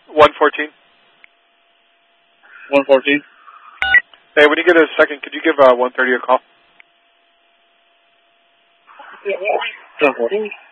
114. 114. Hey, when you get a second, could you give 130 a call? 114.